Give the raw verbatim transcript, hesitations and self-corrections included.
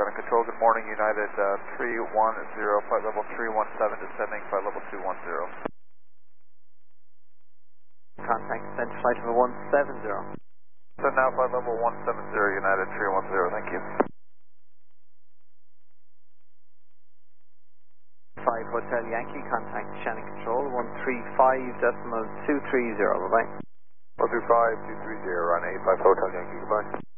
Shannon Control, good morning, United uh, three one zero, flight level three one seven, descending flight level two one zero. Contact descent flight level one seven zero. So now flight level one seven zero, United three one zero, thank you. five Hotel Yankee, contact Shannon Control, one three five decimal two three zero, bye-bye. one three five two three zero, on eight five Hotel Yankee, goodbye.